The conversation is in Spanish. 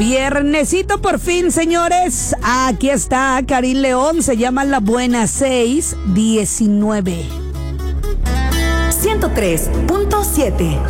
Viernesito por fin, señores. Aquí está Karin León, se llama La Buena 619. 103.7